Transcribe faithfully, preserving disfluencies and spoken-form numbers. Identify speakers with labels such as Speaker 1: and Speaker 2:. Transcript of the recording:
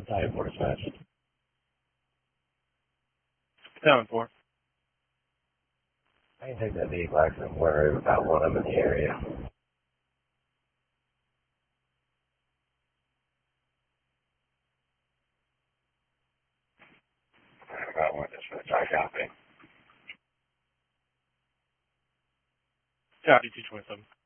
Speaker 1: Battalion four dispatch.
Speaker 2: Battalion four.
Speaker 1: I can take that vehicle accident where about one of them in the area. About one dispatch, I copy.
Speaker 2: Copy two twenty-seven.